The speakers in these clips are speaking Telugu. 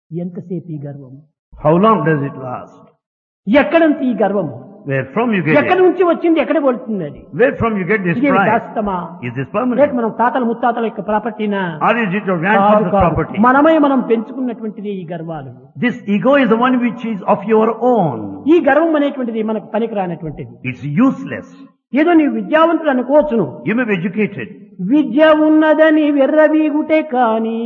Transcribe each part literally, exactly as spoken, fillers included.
ఎంతసేపు ఈ గర్వం? How long does it last? ఎక్కడ నుంచి ఈ గర్వం? Where from you get ఎక్కడి it? నుంచి వచ్చింది, ఎక్కడ వెళ్తుంది అది? Where from you get this ఇది pride? శాశ్వతమా? Is this లేక permanent? మనం తాతల ముత్తాతల యొక్క ప్రాపర్టీనా? Or is it your కాదు, grandfather's కాదు. property? మనమే మనం పెంచుకున్నటువంటిది ఈ గర్వాలు. This ego is the one which is of your own. ఈ గర్వం అనేటువంటిది మనకు పనికిరానటువంటిది. It's useless. ఏదో నీవు విద్యావంతుడు అనుకోవచ్చును. You may be educated. విద్య ఉన్నదని వెర్రవీగుటే కాని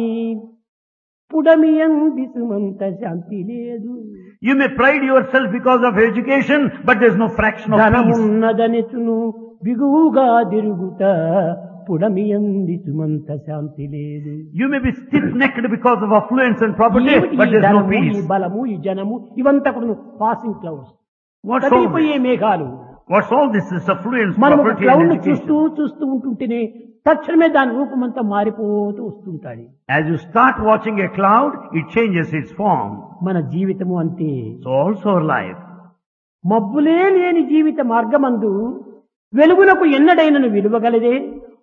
పుడమియంది సుమంత శాంతి లేదు. You may pride yourself because of education, but there's no fraction of peace. ధనమున్నదనిచును బిగువుగా తిరుగుట పుడమియంది Sumantha శాంతి లేదు. You may be stiff-necked because of affluence and property, ఏమిటి but ఈ there's no ధనము, ఈ peace. బలము, ఈ జనము ఇవంతా కూడా passing clouds, What's all కదిలిపోయే this? మేఘాలు. What's all this? This affluence, మనం ఒక property క్లౌడ్ and చూస్తూ education. చూస్తూ ఉంటుంటేనే తక్షణమే దాని రూపమంతా మారిపోతూ వస్తుంటాయి. As you start watching a cloud, it changes its form. మన జీవితము అంతే. So also our life. మబ్బులే లేని జీవిత మార్గమందు వెలుగునకు ఎన్నడైనను విలువగలదే?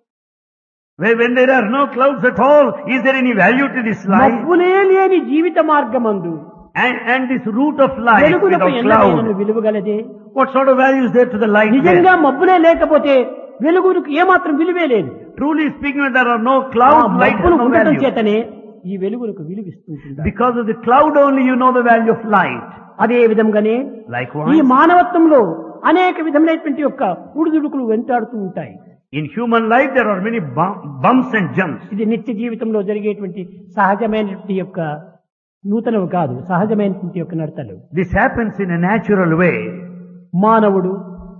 Where when there are no clouds at all, is there any value to this life? మబ్బులే లేని జీవిత మార్గమందు And, and this root of life వెలుగునకు without ఎన్నడైనను cloud, విలువగలదే? what sort of value is there to the light నిజంగా there? మబ్బులే లేకపోతే వెలుగునకు ఏమాత్రం విలువే లేదు. Truly speaking, when there are no ఆ clouds, light has మబ్బులు no ఉండటం value. చేతనే ఈ వెలుగునకు విలువిస్తుంటుంది. Because of the cloud only you know the value of light. అదే విధంగానే ఈ Likewise, మానవత్వంలో అనేక విధమైనటువంటి యొక్క ఉడుదుడుకులు వెంటాడుతూ ఉంటాయి. in human life there are many bum- bumps and jumps. ఇది నిత్య జీవితంలో జరిగేటువంటి సహజమైనటువంటి యొక్క నూతనవి కాదు, సహజమైనటువంటి యొక్క నడతలు. This happens in a natural way. మానవుడు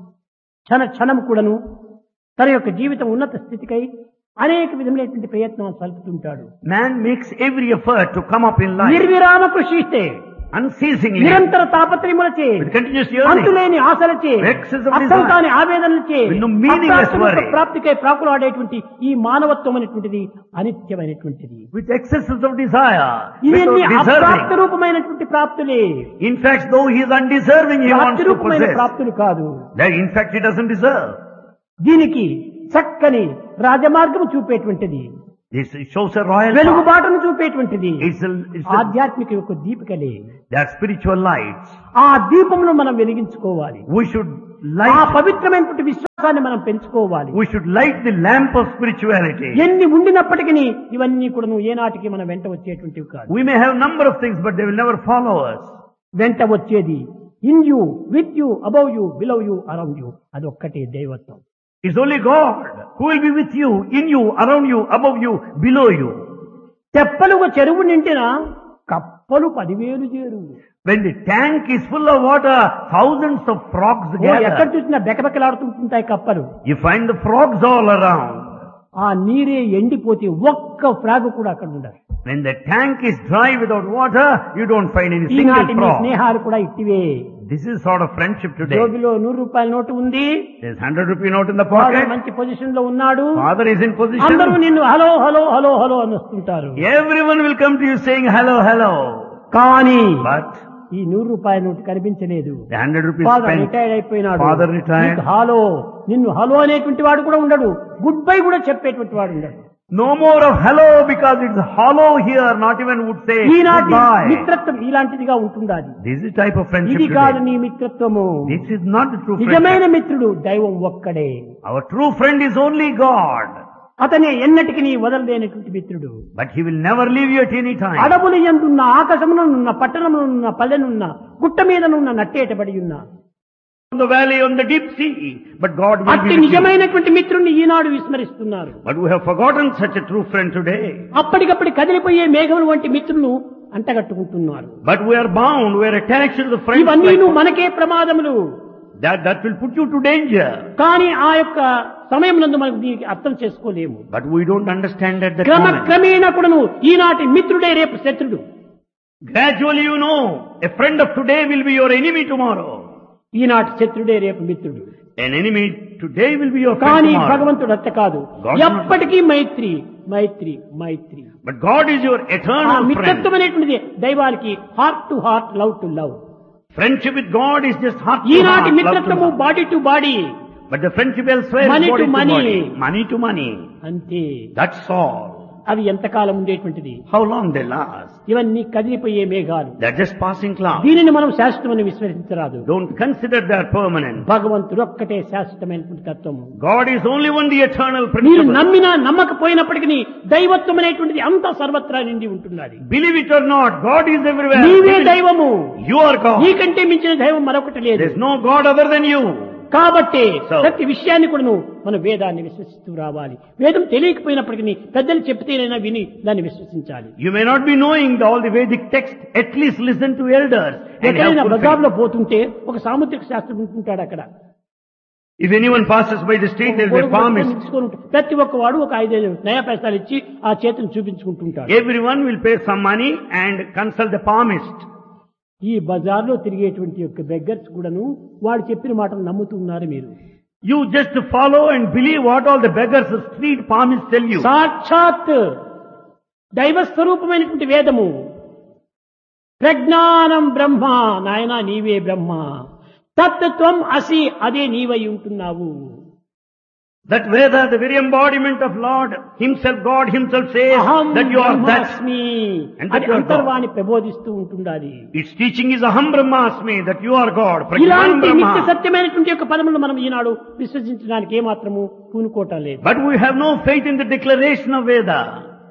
క్షణ క్షణం కూడాను తన యొక్క జీవితం ఉన్నత స్థితికై అనేక విధమైనటువంటి ప్రయత్నాలు సల్పుతుంటాడు. Man makes every effort to come up in life నిర్విరామ కృషిస్తే unceasingly, నిరంతర తాపత్రయములచే with continuous yearning, అంతులేని ఆశలచే excess of అర్థం desire, కాని ఆవేదనలచే with no meaningless అప్రాప్తమైన worry, ప్రాప్తికై ప్రాకులాడేటువంటి ఈ మానవత్వం అనేటువంటిది అనిత్యమైనటువంటిది. with excesses of desire, ఇవన్నీ without అప్రాప్త deserving. రూపమైనటువంటి ప్రాప్తులే, In fact, though he is undeserving, he wants ప్రాప్తి to రూపమైన possess. ప్రాప్తులు కాదు. That in fact he doesn't deserve. దీనికి చక్కని రాజమార్గము చూపేటువంటిది, This shows a royal వెలుగు path. బాటను చూపేటువంటిది It's a, it's a, ఆధ్యాత్మిక యొక్క దీపికలే. they are spiritual lights. ఆ దీపమును మనం వెలిగించుకోవాలి. We should ఆ light, పవిత్రమైనటువంటి విశ్వాసాన్ని మనం పెంచుకోవాలి. we should light the lamp of spirituality. ఎన్ని ఉండినప్పటికీ ఇవన్నీ కూడా ఏనాటికి మన వెంట వచ్చేటువంటివి కాదు. We may have number of things, but they will never follow us. వెంట వచ్చేది in you, with you, above you, below you, around you, అది ఒక్కటే దైవత్వం. It's only God who will be with you, in you, around you, above you, below you. తెప్పలుగా చెరువు నిండిన కప్పలు పదివేలు చేరు. When the tank is full of water, thousands of frogs ఓ, ఎక్కడ gather. చూసినా బెకబెకలాడుతుంటాయి కప్పలు. You find the frogs all around. ఆ నీరే ఎండిపోతే ఒక్క ఫ్రాగ్ కూడా అక్కడ ఉండదు. When the tank is dry without water, you don't find any single ఈనాటి మీ frog. స్నేహాలు కూడా ఇట్టివే. This is sort of friendship today. జోబిలో నూరు రూపాయల నోటు ఉంది, There's hundred rupee note in the father pocket. మంచి పొజిషన్ లో ఉన్నాడు, Father is in అందరూ position. నిన్ను హలో హలో హలో హలో అని వస్తుంటారు. Everyone will come to you saying hello, hello. కానీ But ఈ నూరు రూపాయల నోటు కనిపించలేదు. the hundred rupees father spent, retired అయిపోయినాడు. Father retired. నీకు హలో, నిన్ను హలో అనేటువంటి వాడు కూడా ఉండడు, గుడ్ బై కూడా చెప్పేటువంటి వాడు ఉండడు. no more of hello because it's hollow here. Not even would say ఈనాటి goodbye. మిత్రత్వం ఇలాంటిదిగా ఉంటుందా? అది This is the type of friendship ఇది కాదు today. నీ మిత్రత్వము. This is not the true నిజమైన friendship. మిత్రుడు దైవం ఒక్కడే. Our true friend is only God. అతనే ఎన్నటికి నీ వదలలేనటువంటి మిత్రుడు. But he will never leave you at any time. అడవులు ఎందున్న, ఆకాశమునున్న, పట్టణమునున్న, పల్లెనున్న, గుట్ట మీదనున్న, నట్టేటబడి ఉన్న On the valley, on the deep sea. But God will అట్టి be with you. నిజమైనటువంటి మిత్రుణ్ణి ఈనాడు విస్మరిస్తున్నారు. But we have forgotten such a true friend today. అప్పటికప్పుడు కదిలిపోయే మేఘములు వంటి మిత్రులను అంటగట్టుకుంటున్నారు. But we are bound, we are attached to the friends. ఇవన్నీ like- మనకే ప్రమాదములు. That, that will put you to danger. కానీ ఆ యొక్క సమయం నందు మనకు దీనికి అర్థం చేసుకోలేము. But we don't understand at that క్రమ moment. క్రమేణా కూడాను ఈనాటి మిత్రుడే రేపు శత్రుడు. Gradually you know, a friend of today will be your enemy tomorrow. ఈనాటి శత్రుడే రేపు మిత్రుడు. An enemy today will be your friend కానీ tomorrow. భగవంతుడు అట్ట కాదు, God ఎప్పటికీ మైత్రి మైత్రి మైత్రి. But God is your ఆ eternal friend. మిత్రత్వం అనేటువంటిది దైవానికి heart to heart, love to love. Friendship with God is just heart to ఈనాటి heart, love to మిత్రత్వము love. Body to body But the friendship elsewhere is Money body to to money. body. Money to money. అంతే. That's all. అవి ఎంతకాలం ఉండేటువంటిది? How long they last? ఇవన్నీ కదిలిపోయే మేఘాలు. They're just passing clouds. దీనిని మనం శాశ్వతమని విశ్వసించరాదు. Don't consider they're permanent. భగవంతుడు ఒక్కటే శాశ్వతమైనటువంటి తత్వము. God is only one, the eternal మీరు principle. నమ్మినా నమ్మకపోయినప్పటికీ దైవత్వం అనేటువంటిది అంతా సర్వత్రా నిండి ఉంటున్నది. Believe it or not, God is everywhere. నీవే దైవము. You are God. నీకంటే మించిన దైవం మరొకటి లేదు. There's no God other than you. కాబట్టి So- ప్రతి విషయాన్ని కూడా నువ్వు మన వేదాన్ని విశ్వసిస్తూ రావాలి. వేదం తెలియకపోయినప్పటికీ పెద్దలు చెప్తేనైనా విని దాన్ని విశ్వసించాలి. You may not be knowing the, all the Vedic text. At least listen to elders. And have ఎక్కడైనా full faith. బజార్లో పోతుంటే ఒక సాముద్రిక శాస్త్రం ఉంటుంటాడు అక్కడ. If anyone passes by the street, there is a palmist. తీసుకొని ఉంటాడు. ప్రతి ఒక్కవాడు ఒక ఐదు నయా పైసలు ఇచ్చి ఆ చేతిని చూపించుకుంటుంటాడు. Everyone will pay some money and consult the palmist. ఈ బజార్లో తిరిగేటువంటి యొక్క బెగ్గర్స్ కూడాను వాడు చెప్పిన మాటలు నమ్ముతున్నారు మీరు. You just follow and believe what all the beggars, the street palmists tell you. సాక్షాత్ దైవ స్వరూపమైనటువంటి వేదము ప్రజ్ఞానం బ్రహ్మ, నాయన నీవే బ్రహ్మ, తత్వం అసి, అదే నీవై ఉంటున్నావు. That Veda, the very embodiment of Lord Himself, God Himself says అహం that you are that. బ్రహ్మాస్మి And that అది you are God. అంతర్వాణి ప్రబోధిస్తూ ఉంటుండాలి. Its teaching is Aham Brahmasmi, that you are God. Prajnanam ఇలాంటి నిత్య Brahma. సత్యమైనటువంటి యొక్క పదములను మనం ఈనాడు విశ్వసించడానికి ఏమాత్రము పూనుకోవటం లేదు. But we have no faith in the declaration of Veda.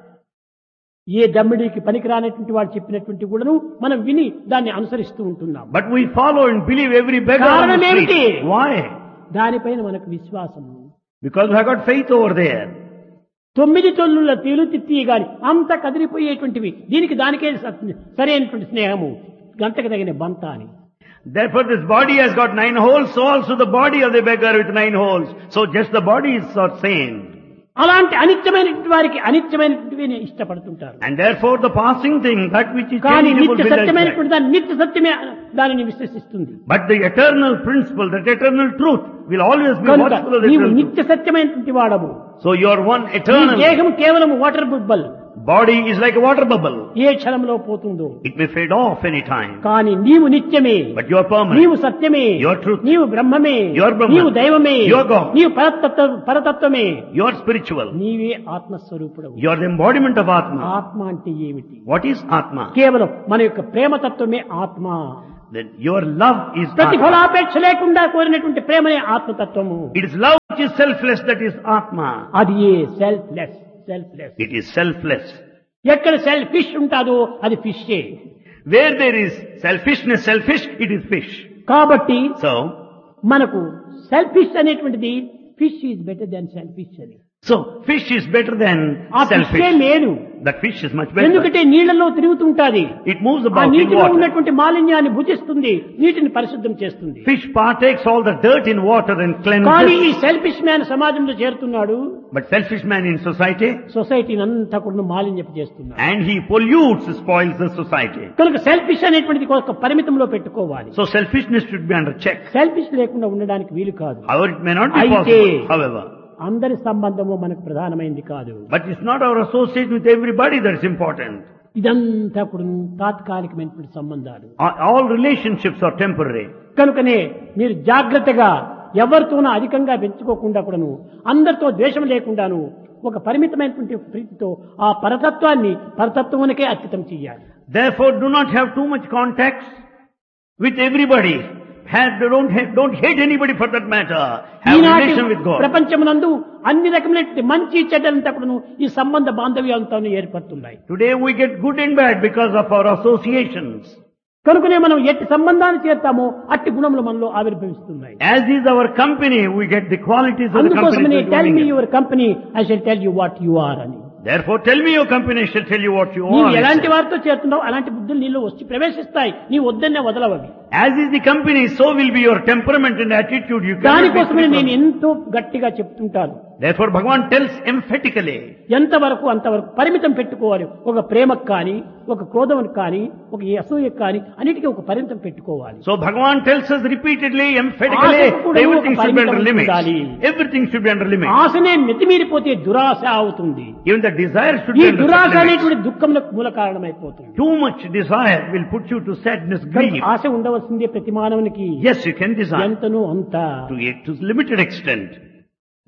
ఏ దమ్మిడికి పనికిరానటువంటి వాడు చెప్పినటువంటి కూడాను మనం విని దాన్ని అనుసరిస్తూ ఉంటున్నాం. But we follow and believe every beggar on కారణం the ఏమిటి? street. Why? దానిపైన మనకు విశ్వాసము. Because we have got faith over there. తొమ్మిది తొల్లుల తీలు తిత్తి గాని అంత కదిలిపోయేటువంటివి, దీనికి దానికే స- సరైనటువంటి స్నేహము, గంటకు తగిన బంత అని. Therefore this body has got nine holes, so also the body of the beggar with nine holes. So just the body is not same. అలాంటి అనిత్యమైనటువంటి వారికి అనిత్యమైనటువంటివి ఇష్టపడుతుంటారు. And therefore the passing thing, that which is కానీ changeable, నిత్య will attract. సత్యమైనటువంటి దాన్ని నిత్య సత్యమే దానిని విశ్వసిస్తుంది. But the eternal principle, that eternal truth will always be కనుక watchful of the నీవు eternal truth. నిత్య సత్యమైనటువంటి వాడవు. So you are one నీ eternal. దేహం కేవలం water బుబ్బల్, Body is like a water bubble. ఏ క్షణంలో పోతుందో. It may fade off any time. కానీ నీవు నిత్యమే, But you are permanent. నీవు సత్యమే, You are truth. నీవు బ్రహ్మమే, You are Brahman. నీవు దైవమే, You are God. నీవు పరతత్వ పరతత్వమే, You are spiritual. నీవే ఆత్మస్వరూపుడవు. You are the embodiment of Atma. ఆత్మ అంటే ఏమిటి? What is Atma? కేవలం మన యొక్క ప్రేమతత్వమే ఆత్మ. Then your love is Atma. ప్రతిఫలాపేక్ష లేకుండా కోరినటువంటి ప్రేమనే ఆత్మతత్వము. It is love which is selfless, that is Atma. అది ఏ selfless, selfless. It is selfless. ఎక్కడ సెల్ఫ్ ఫిష్ ఉంటాదో అది ఫిషే. Where there is selfishness, selfish, it is fish. కాబట్టి So, మనకు సెల్ఫిష్ అనేటువంటిది fish is better than selfish అని. so fish is better than ఆ ఫిషే selfish. మేలు. That fish is much better. ఎందుకంటే నీళ్లలో తిరుగుతుంటాది. It moves ఆ about in నీటిలో water. ఉన్నటువంటి మాలిన్యాన్ని భుజిస్తుంది, నీటిని పరిశుద్ధం చేస్తుంది. Fish partakes all the dirt in water and కానీ ఈ cleanses. సెల్ఫిష్ మ్యాన్ సమాజంలో చేరుతున్నాడు, But selfish man in society, సొసైటీని అంతా కూడా మాలిన్యపు చేస్తున్నాడు. and he pollutes, spoils the society. కనుక సెల్ఫిష్ అనేటువంటిది ఒక పరిమితంలో పెట్టుకోవాలి. So selfishness should be under check. Selfish లేకుండా ఉండడానికి వీలు కాదు. However, it may not be అయితే possible, however. అందరి సంబంధము మనకు ప్రధానమైంది కాదు. But it's not our association with everybody that's important. ఇదంతా కూడా తాత్కాలికమైనటువంటి సంబంధాలు. All all relationships are temporary. కనుకనే మీరు జాగ్రత్తగా ఎవరితోనూ అధికంగా పెంచుకోకుండా కూడాను, అందరితో ద్వేషం లేకుండాను ఒక పరిమితమైనటువంటి ప్రీతితో ఆ పరతత్వాన్ని పరతత్వానికే అర్పితం చెయ్యాలి. Therefore, do not have too much contacts with everybody. Have, don't, ha- don't hate anybody for that matter. Have ఈనాటి relation with God. ప్రపంచమునందు అన్ని రకమైనటువంటి మంచి చెడ్డలంతా కూడాను ఈ సంబంధ బాంధవ్యాలతో ఏర్పడుతున్నాయి. Today we get good and bad because of our associations. కనుకనే మనం ఎట్టి సంబంధాన్ని చేస్తామో అట్టి గుణములు మనలో ఆవిర్భవిస్తున్నాయి. As is our company, we get the qualities of the company. అందుకోసమనే that tell we me get. Your company, I shall tell you what you are అని. Therefore, tell me your company, I shall tell you what you నీవు are. ఎలాంటి వారితో చేరుతున్నావు అలాంటి బుద్ధులు నీలో వచ్చి ప్రవేశిస్తాయి. నీవు వద్దన్నే వదలవవి. As is the company, so will be your temperament and attitude. You cannot be దానికోసమే free నేను from. ఎంతో గట్టిగా చెప్తుంటాను. Therefore, Bhagavan tells emphatically. ఎంతవరకు అంతవరకు పరిమితం పెట్టుకోవాలి. ఒక ప్రేమకు కానీ, ఒక క్రోధముకు కానీ, ఒక అసూయకు కానీ అన్నిటికీ ఒక పరిమితం పెట్టుకోవాలి. So Bhagavan tells us repeatedly, emphatically, ఆశకు కూడా everything ఒక should be under పరిమితం limits. ఉండాలి. Everything should be under limits. ఆశనే మితిమీరిపోతే దురాశ అవుతుంది. Even the desire should ఈ be under దురాశ limits. అనేటువంటి దుఃఖములకు మూల కారణమైపోతుంది. Too much desire will put you to sadness, grief. ఆశ ఉండవలసిందే ప్రతి మానవునికి. Yes, you can desire ఎంతనూ అంత. to a to limited extent.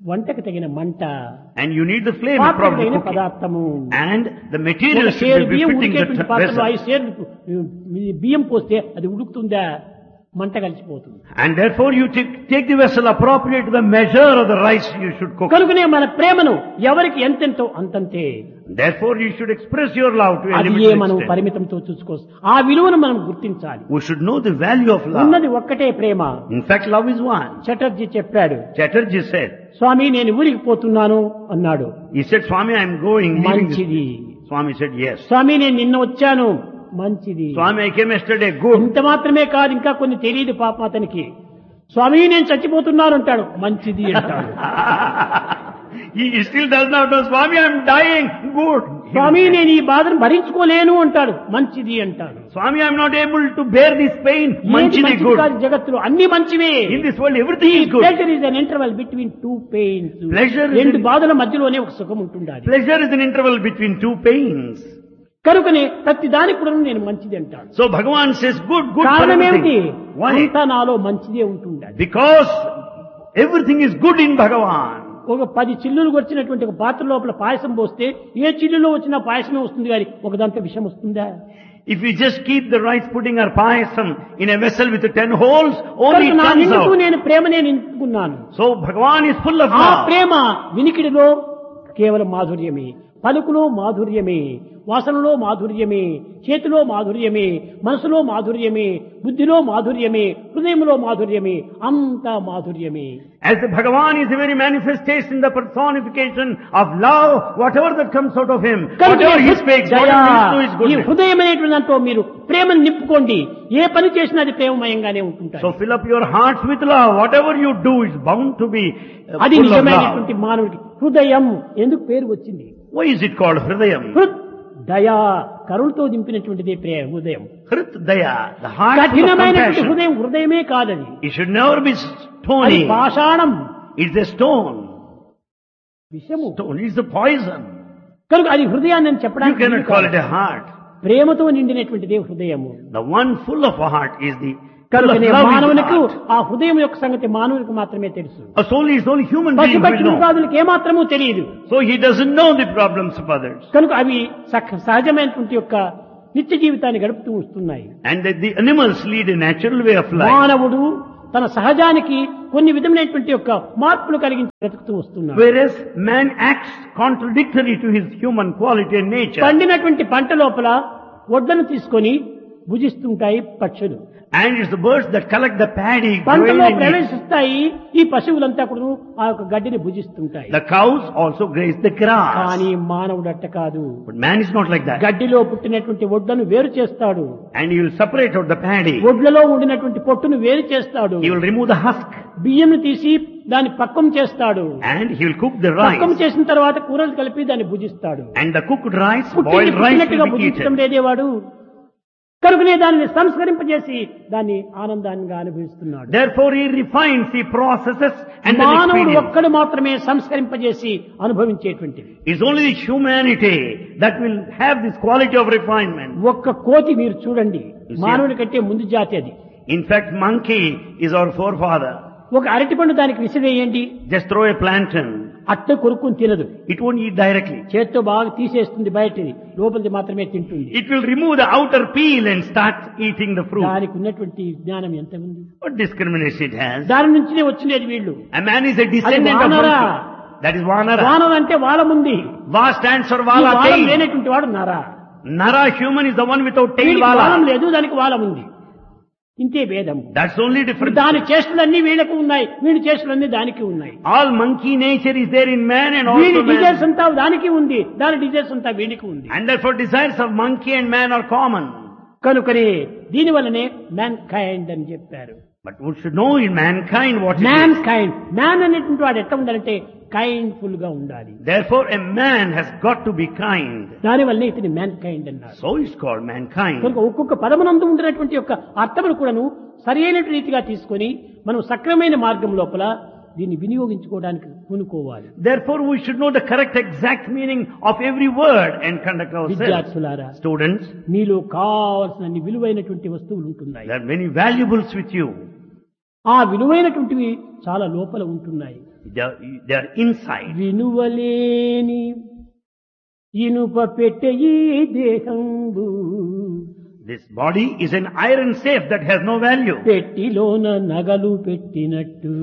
వంటకు తగిన మంట, And you need the flame పాత్రకు for తగిన cooking. పదార్థము. And the ఒక materials షేరు should be బియ్యం fitting ఉడికేటువంటి the పాత్రలో ఐదు vessel. షేర్లు బియ్యం పోస్తే అది ఉడుకుతుందా? మంట కలిసిపోతుంది. And therefore you take, take the vessel appropriate to the measure of the rice you should cook. కనుకనే మన ప్రేమను ఎవరికి ఎంతెంతో అంతంతే, Therefore you should express your love to a అది ఏ limited మనం extent. పరిమితంతో చూసుకోవచ్చు. ఆ విలువను మనం గుర్తించాలి. We should know the value of love. ఉన్నది ఒక్కటే ప్రేమ. In fact, love is one. Chatterjee చెప్పాడు, Chatterjee said, స్వామి నేను ఊరికి పోతున్నాను అన్నాడు. he said, Swami, I am going. leaving this మంచిది. place." Swami said, yes. స్వామి నేను నిన్న వచ్చాను. మంచిది. Swami, I came yesterday. Good. ఇంత మాత్రమే కాదు, ఇంకా కొన్ని తెలియదు పాపం అతనికి. స్వామి నేను చచ్చిపోతున్నాను అంటాడు. మంచిది అంటాడు. he, he still does not know, Swami, I am dying. Good. స్వామి నేను ఈ బాధను భరించుకోలేను అంటాడు. మంచిది అంటాడు. Swami, I am not able to bear this pain. ఏది Manchidi మంచిది good. కాదు జగత్తులో, అన్ని మంచివే. In this world, everything is good. Pleasure is an interval between two pains. Pleasure is రెండు an- బాధల మధ్యలోనే ఒక సుఖం ఉంటుండాలి. Pleasure is an interval between two pains. కనుకనే ప్రతి దానికి కూడా నేను మంచిది అంటాను. So Bhagavan says, good, good for కారణం ఏమిటి? everything. Why? అంతా నాలో మంచిదే ఉంటుండాలి. Because everything is good in Bhagavan. ఒక పది చిల్లులు వచ్చినటువంటి ఒక పాత్ర లోపల పాయసం పోస్తే ఏ చిల్లులో వచ్చినా పాయసమే వస్తుంది కానీ ఒక దాంట్లో విషం వస్తుందా? If we just keep the rice pudding or payasam in a vessel with ten holes, only కనుక it నా comes నిండుకు out. నేను ప్రేమనే నింపుకున్నాను. So Bhagavan is full of ఆ love. ప్రేమ వినికిడిలో కేవలం మాధుర్యమే, పలుకులో మాధుర్యమే, వాసనలో మాధుర్యమే, చేతిలో మాధుర్యమే, మనసులో మాధుర్యమే, బుద్ధిలో మాధుర్యమే, హృదయంలో మాధుర్యమే, అంతా మాధుర్యమే. As the Bhagavan is the very manifestation, the personification of love, whatever that comes out of him, whatever he speaks, whatever he do is ఈ goodness. హృదయం అనేటువంటి దాంట్లో మీరు ప్రేమను నింపుకోండి. ఏ పని చేసినా అది ప్రేమమయంగానే ఉంటుంటాయి. So fill up your hearts with love. Whatever you do is bound to be uh, అది full of love. నిజమైనటువంటి మానవుడికి హృదయం ఎందుకు పేరు వచ్చింది? Why is it called Hridayam? హృద్ దయా, కరుణతో దింపినటువంటిది ప్రేమ హృదయం. Hrit Daya, the heart of కఠినమైనటువంటి compassion. హృదయం హృదయమే కాదది. It should never be అది stony. పాషాణం, It's a stone. విషము. Stone is the poison. కనుక అది హృదయాన్ని అని You చెప్పడానికి cannot వీలు call కాదు. it a heart. ప్రేమతో నిండినటువంటిదే హృదయము. The one full of a heart is the full of కనుకనే love is the మానవునికి heart. ఆ హృదయం యొక్క సంగతి మానవునికి మాత్రమే తెలుసు. A soul is only human being పశుపక్షి will know. మృగాదులకు ఏమాత్రమూ తెలియదు. So he doesn't know the problems of others. కనుక అవి సహ- సహజమైనటువంటి యొక్క నిత్య జీవితాన్ని గడుపుతూ వస్తున్నాయి. And that the animals lead a natural way of life. మానవుడు తన సహజానికి కొన్ని విధమైనటువంటి యొక్క మార్పులు కలిగించి బ్రతుకుతూ వస్తున్నాడు. Whereas man acts contradictory to his human quality and nature. పండినటువంటి పంట లోపల వడ్లను తీసుకొని భుజిస్తుంటాయి పక్షులు. And it's the birds that collect the paddy, grain పంటలో and eat. ప్రవేశిస్తాయి. ఈ పశువులంతా కూడా ఆ యొక్క గడ్డిని భుజిస్తుంటాయి. The cows also graze the grass. కానీ మానవుడు అట్ట కాదు. But man is not like that. గడ్డిలో పుట్టినటువంటి వడ్లను వేరు చేస్తాడు. And he will separate out the paddy. వడ్లలో ఉండినటువంటి పొట్టును వేరు చేస్తాడు. He will remove the husk. బియ్యం తీసి దాన్ని పక్వం చేస్తాడు. And he will cook the పక్వం rice. చేసిన తర్వాత కూరలు కలిపి దాన్ని భుజిస్తాడు. And the cooked rice, పుట్టింది boiled rice పుట్టినట్టుగా will be భుజించడం eaten. లేదేవాడు. కనుకనే దానిని సంస్కరింపజేసి దాన్ని ఆనందాన్ని అనుభవిస్తున్నాడు. Therefore he refines, he processes and then మానవుడు experiences. ఒక్కడు మాత్రమే సంస్కరింపజేసి అనుభవించేటువంటిది. It's only the humanity that will have this quality of refinement. ఒక్క కోతి మీరు చూడండి, You see- మానవుడి కంటే ముందు జాతి అది. In fact, monkey is our forefather. ఒక అరటిపండు దానికి విసిరేయండి, Just throw a plantain. అట్ట కొరుక్కుని తినదు. It won't eat directly. చేత్తో బాగా తీసేస్తుంది బయటిది, లోపలిది మాత్రమే తింటుంది. It will remove the outer peel and start eating the fruit. దానికి ఉన్నటువంటి జ్ఞానం ఎంత ఉంది? What discrimination it has. దాని నుంచినే వచ్చినది వీళ్ళు. A man is a descendant of వానరా. monkey. That is Vanara. వానం అంటే వాలముంది, Va stands for ఈ Vala వాలం tail. లేనటువంటి వాడు నరా. Nara human is the one without tail వీడికి వాలం Vala. లేదు, దానికి వాలం ఉంది. ఇంతే భేదం. That's only difference. దాని చేష్టలన్నీ వీళ్ళకు ఉన్నాయి, వీడి చేష్టలన్నీ దానికి ఉన్నాయి. All monkey nature is there in man and వీడి also డిజైర్స్ man. అంతా దానికి ఉంది, దాని డిజైర్స్ అంతా వీడికి ఉంది. And therefore desires of monkey and man are common. కనుకనే దీని వల్లనే మ్యాన్ కైండ్ అని చెప్పారు. But we should know in mankind what it man is. Kind, man అనేటువంటి వాడు ఎట్లా ఉండాలంటే కైండ్ఫుల్ గా ఉండాలి. Therefore a man has got to be kind. దాని వల్లనే ఇతని మ్యాన్ కైండ్ అన్నారు. So it's called mankind. కనుక ఒక్కొక్క పదమునందు ఉండినటువంటి యొక్క అర్థమును కూడాను సరి అయిన రీతిగా తీసుకొని మనం సక్రమైన మార్గం లోపల దీన్ని వినియోగించుకోవడానికి పూనుకోవాలి. Therefore we should know the correct exact meaning of every word and conduct ourselves. విద్యార్థులారా, Students, మీలో కావాల్సిన అన్ని విలువైనటువంటి వస్తువులు ఉంటున్నాయి. there are many valuables with you. ఆ విలువైనటువంటివి చాలా లోపల ఉంటున్నాయి. They are, they are inside. వినువలేని ఇనుప పెట్టె ఈ దేహంబు This body is an iron safe that has no value. పెట్టిలోన నగలు పెట్టినట్టు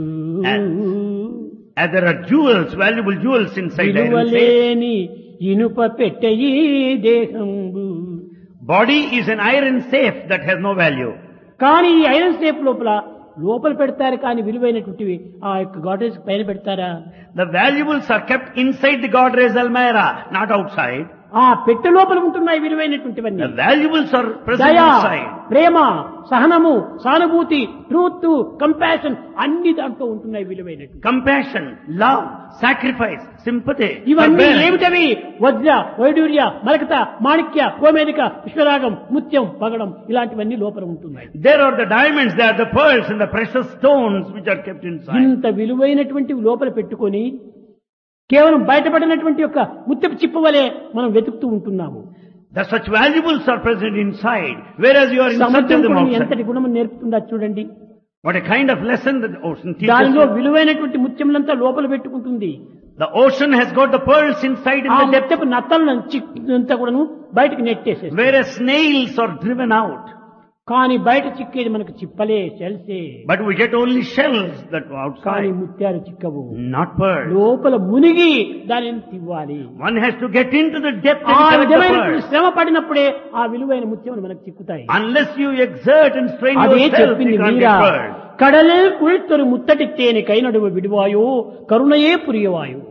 As there are jewels, valuable jewels inside iron safe. విలువలేని ఇనుప పెట్టె ఈ దేహంబు Body is an iron safe that has no value. కానీ ఈ ఐరన్ సేఫ్ లోపల లోపల పెడతారు కానీ విలువైనటువంటివి ఆ యొక్క గాడ్రేజ్ పైన పెడతారా? The valuables are kept inside the Godrej Almira, not outside. ఆ పెట్టె లోపల ఉంటున్నాయి విలువైనటువంటివన్నీ. The valuables are present దయ, inside. ప్రేమ, సహనము, సానుభూతి, ట్రూత్, కంపాషన్ అన్ని దాంట్లో ఉంటున్నాయి విలువైనటువంటి. Compassion, love, sacrifice, sympathy. ఇవన్నీ forbearance. ఏమిటవి? వజ్ర, వైడూర్య, మరకత, మాణిక్య, గోమేధిక, విశ్వరాగం, ముత్యం, పగడం ఇలాంటివన్నీ లోపల ఉంటున్నాయి. There are the diamonds, there are the pearls and the precious stones which are kept inside. ఇంత విలువైనటువంటివి లోపల పెట్టుకొని కేవలం బయటపడినటువంటి యొక్క ముత్యపు చిప్ప వలె మనం వెతుకుతూ ఉంటున్నాము. The such valuables are present inside, whereas you are in search of సముద్రం them కూడా outside. ఎంతటి గుణం నేర్పుతుందా చూడండి. What a kind of lesson that the ocean teaches దానిలో you. విలువైనటువంటి ముత్యములంతా లోపల పెట్టుకుంటుంది. The ocean has got the pearls inside in ఆ the depth, ముత్యపు నత్తలను చిక్కంతా కూడాను బయటకు నెట్టేసేస్తుంది. whereas snails are driven out. కానీ బయట చిక్కేది మనకు చిప్పలే, షెల్సే. But we get only shells that are కానీ outside, ముత్యాలు చిక్కవు. not pearls. లోపల మునిగి దానిని తివ్వాలి. One has to get into the depth ఆ and collect the విధమైనటువంటి pearls. శ్రమ పడినప్పుడే ఆ విలువైన ముత్యములు మనకు చిక్కుతాయి. Unless you exert and strain అదే yourself, చెప్పింది you can't Meera. get pearls. కడలే కుళ్ళిత్తరు ముత్తటి తేనె కైనడువ విడువాయో కరుణయే పురియవాయో.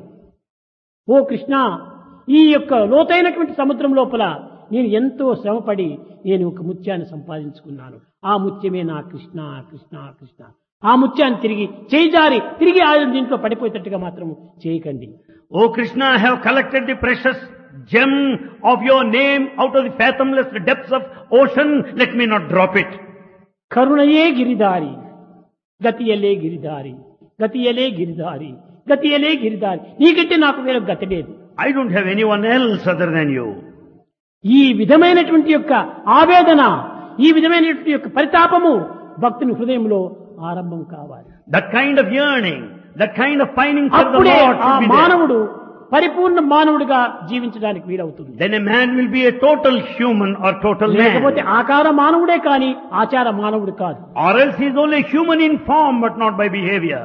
ఓ కృష్ణ, ఈ యొక్క లోతైనటువంటి సముద్రం లోపల నేను ఎంతో శ్రమపడి నేను ఒక ముత్యాన్ని సంపాదించుకున్నాను. ఆ ముత్యమే నా కృష్ణ కృష్ణ కృష్ణ. ఆ ముత్యాన్ని తిరిగి చేజారి తిరిగి ఆ దీంట్లో పడిపోయేటట్టుగా మాత్రం చేయకండి. O Krishna, I have collected the precious gem of your name out of the fathomless depths of ocean. Let me not drop it. కరుణయే Giridhari గతియలే Giridhari గతియలే Giridhari గతియలే Giridhari. నీకంటే నాకు వేరే గతి లేదు. I don't have anyone else other than you. ఈ విధమైనటువంటి యొక్క ఆవేదన, ఈ విధమైనటువంటి యొక్క పరితాపము భక్తుని హృదయంలో ఆరంభం కావాలి. That kind of yearning, that kind of pining for the అప్పుడే Lord ఆ should be there. మానవుడు పరిపూర్ణ మానవుడిగా జీవించడానికి వీలవుతుంది. Then a man will be a total human or total లేకపోతే man. ఆకార మానవుడే కాని ఆచార మానవుడు కాదు. Or else he is only human in form but not by behavior.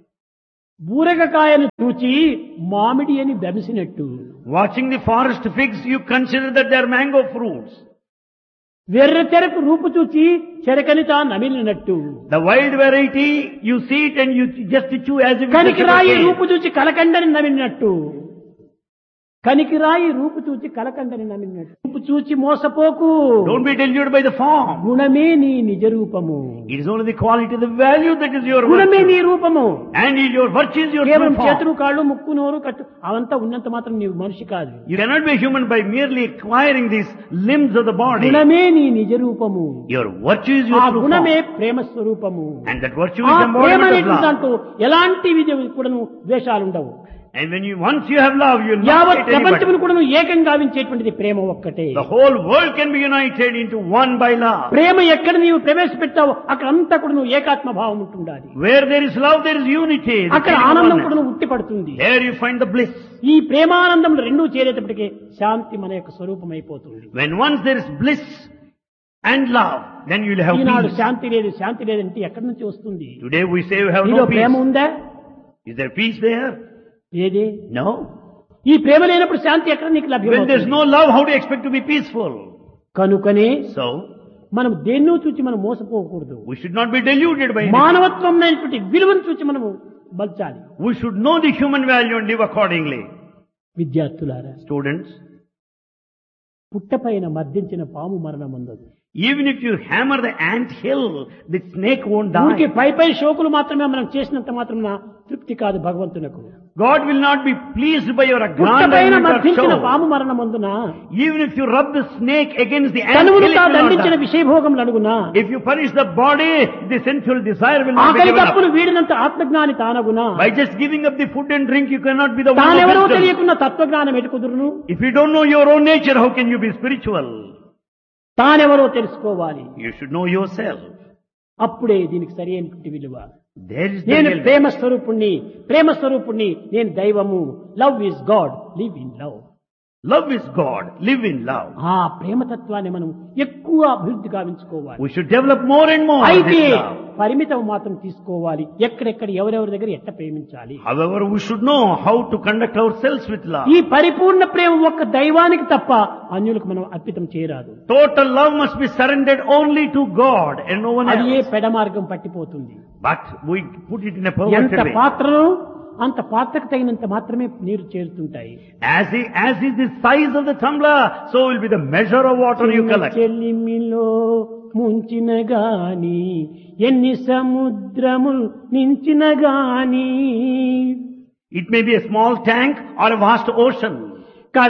బూరగకాయను చూచి మామిడి అని బెమిసినట్టు, Watching the forest figs, you consider that they are mango fruits. వెర్ర చెరకు రూపు చూచి చెరకని తా నమిలినట్టు, The wild variety, you see it and you just chew as if it's a కనికిరాయి sugarcane. రూపు చూచి కలకండని నమిలినట్టు, కనికిరాయి రూపు చూచి కలకండని నమిలినట్టు. రూపు చూచి మోసపోకు, Don't be deluded by the form. గుణమే నీ నిజ రూపము. It is only the quality, the value that is your గుణమే నీ virtue. రూపము. And is your virtue is your కేవలం true చేతులు form. కాళ్ళు ముక్కు నోరు కట్టు అవంతా ఉన్నంత మాత్రం నీవు మనిషి కాదు. You cannot be human by merely acquiring these limbs of the body. గుణమే నీ నిజ రూపము. Your virtue is ఆ your true గుణమే form. ప్రేమ స్వరూపము. And that virtue ఆ is ప్రేమ embodiment of అనేటువంటి love. దాంట్లో ఎలాంటి విధ కూడా ద్వేషాలు ఉండవు. And when you, once you have love, you will not యావత్ hate anybody. ప్రపంచమును కూడా ఏకం గావించేటువంటిది ప్రేమ ఒక్కటే. The whole world can be united into one by love. ప్రేమ ఎక్కడ నీవు ప్రవేశపెట్టావో అక్కడ అంతా కూడా నువ్వు ఏకాత్మ భావం ఉంటుండాలి. Where there is love, there is unity. The అక్కడ feeling of ఆనందం oneness. కూడా నువ్వు ఉట్టి పడుతుంది. There you find the bliss. ఈ ప్రేమానందములు రెండూ చేరేటప్పటికే శాంతి మన యొక్క స్వరూపం అయిపోతుంది. When once there is bliss and love, then you will have Eenadu peace. శాంతి లేదు శాంతి లేదంటే ఎక్కడి నుంచి వస్తుంది? Today we say we have నీలో no ప్రేమ peace. ఉందా? Is there peace there? ఏది? No. ఈ ప్రేమ లేనప్పుడు శాంతి ఎక్కడ నీకు When there is లభ్యమవుతుంది? no love, how do you expect to be peaceful? కనుకనే So, మనం దేన్నో చూచి మనం మోసపోకూడదు. we should not be deluded by anything. మానవత్వం అనేటువంటి విలువను చూచి మనము బల్చాలి. We should know the human value and live accordingly. విద్యార్థులారా, Students, పుట్టపైన మర్దించిన పాము మరణం అందదు. even if you hammer the ant hill, the snake won't ఊరికి die. పై పై షోకులు మాత్రమే మనం చేసినంత మాత్రం తృప్తి కాదు భగవంతునకు. God will not be pleased by your పుట్టపైన aggrandizement or మర్దించిన show. పాము మరణం అందున Even if you rub the snake against the ant తనువును hill, it తా will not దండించిన die. విషయభోగం అడుగునా, If you punish the body, the sensual desire will not be ఆకలి given తప్పులు up. వీడినంత ఆత్మజ్ఞాని తానగునా, By just giving up the food and drink, you cannot be the one of తానెవరో wisdom. తెలియకున్న తత్వజ్ఞానం ఎటుకుదురును. If you don't know your own nature, how can you be spiritual? తానెవరో తెలుసుకోవాలి. You should know yourself. అప్పుడే దీనికి సరి అయినటువంటి విలువ. There is the నేను real ప్రేమ స్వరూపుణ్ణి, ప్రేమ స్వరూపుణ్ణి, నేను దైవము. Love is God, live in love. love is God. Live in love. ఆ ప్రేమతత్వాన్ని మనం ఎక్కువ అభివృద్ధి గావించుకోవాలి. We should develop more and more అయితే this love. పరిమితం మాత్రం తీసుకోవాలి. ఎక్కడెక్కడ ఎవరెవరి దగ్గర ఎట్ట ప్రేమించాలి. However, we should know how to conduct ourselves with love. ఈ పరిపూర్ణ ప్రేమ ఒక్క దైవానికి తప్ప అన్యులకు మనం అర్పితం చేయరాదు. Total love must be surrendered only to God and no one అది ఏ else. పెడమార్గం పట్టిపోతుంది. But we put it in a ఎంత perverted way. పాత్రను అంత పాత్రకు తగినంత మాత్రమే నీరు చేరుతుంటాయి. As is, as is the size of the tumbler, so will be the measure of water you collect. చెల్లిమిలో ముంచిన గాని ఎన్ని సముద్రములు నించిన గాని It may be a small tank or a vast ocean.